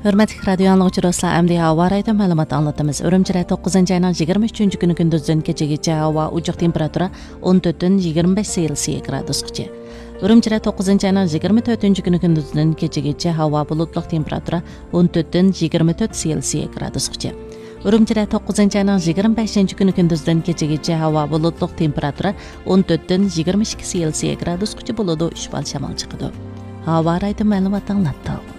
Hörmətli radio anlıqçı dostlar, əmri hava rayda məlumat anlatımız. Ürümçi 9-cu ayının 23-cü günü gündüzdən keçə hava ucuq temperatura 14-25 Selsiya gradusqacha. Ürümçi 9-cu ayının 24-cü günü gündüzdən keçə hava bulutluq temperatura 14-24 Selsiya gradusqacha. Ürümçi 9-cu ayının 25-ci günü gündüzdən keçə hava bulutluq temperatura 14-22 Selsiya gradusqacha buludu, şübhal şamal çıxıdı. Hava rayda məlumat anlattı.